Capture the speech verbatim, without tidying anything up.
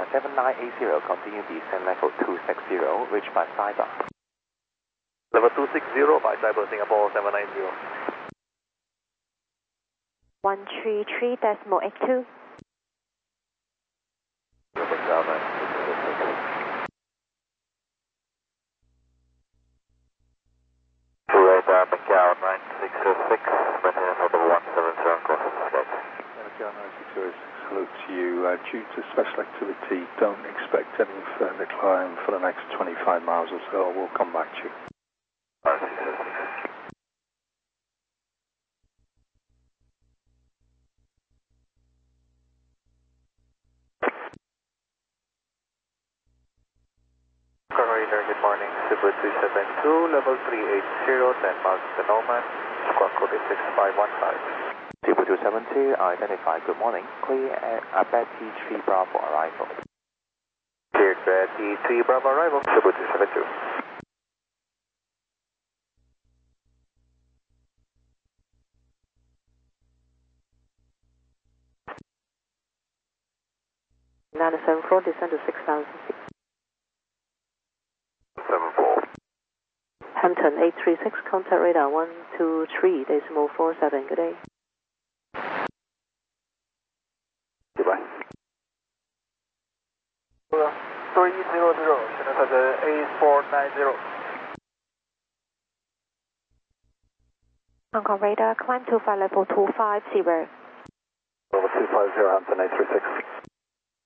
seven nine eight zero, continue descent level two six zero, reach by Cyber. Level two six zero by Cyber Singapore seven nine zero. one three three decimal eight two. Radar Macau nine six zero six, maintenance level one seven seven, crossing the sky. Macau nine six zero six, hello to you. Uh, due to special activity, don't expect any further climb for the next twenty-five miles or so. We'll come back to you. nine six zero six. Radar, good morning. Super three seven two, level three eight zero, ten miles to Norman. Squawk code is six five one five. Super two seven two, identify, good morning. Clear at Abet T three Bravo arrival. Cleared at T three Bravo arrival, Super two seven two. nine seven four, descend to six thousand feet. seven four. Hampton eight three six, contact radar one two three decimal four seven, good day. Goodbye. three zero zero, Shinata A four nine zero. Hong Kong radar, climb to five level two five zero. Level two five zero, Hampton eight three six.